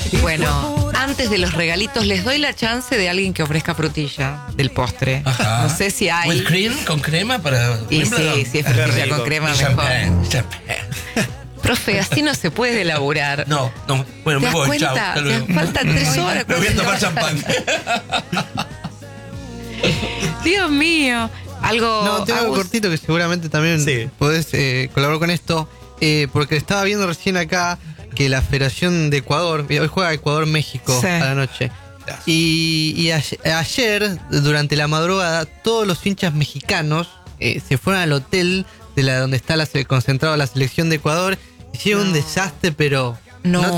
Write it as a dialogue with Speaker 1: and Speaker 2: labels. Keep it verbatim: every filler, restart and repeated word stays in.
Speaker 1: Bueno, antes de los regalitos, les doy la chance de alguien que ofrezca frutilla del postre.
Speaker 2: Ajá.
Speaker 1: No sé si hay.
Speaker 2: ¿With cream? ¿Con crema para
Speaker 1: Y
Speaker 2: Wimbledon?
Speaker 1: sí, si es frutilla con crema, mejor.
Speaker 2: Champagne, champagne.
Speaker 1: Profe, así no se puede laburar.
Speaker 2: No, no. Bueno,
Speaker 1: ¿Te
Speaker 2: me
Speaker 1: das
Speaker 2: voy,
Speaker 1: cuenta?
Speaker 2: chao. Hasta luego.
Speaker 1: Te faltan tres horas.
Speaker 2: Me voy a tomar champán.
Speaker 1: Dios mío. Algo.
Speaker 3: No, tengo algo
Speaker 1: Agus-
Speaker 3: cortito que seguramente también
Speaker 4: Sí.
Speaker 3: podés eh, colaborar con esto. Eh, porque estaba viendo recién acá que la Federación de Ecuador, hoy juega Ecuador-México
Speaker 1: Sí.
Speaker 3: a la noche. Y, y ayer, ayer, durante la madrugada, todos los hinchas mexicanos eh, se fueron al hotel de la donde está la, concentrado la selección de Ecuador. Hicieron un desastre, pero
Speaker 1: No.
Speaker 3: no